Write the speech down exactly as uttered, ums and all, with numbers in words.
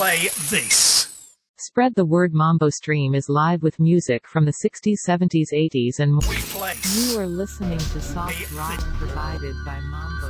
play this. Spread the word. Mambo Stream is live with music from the sixties, seventies, eighties and more. We play. You are listening to soft rock provided by Mambo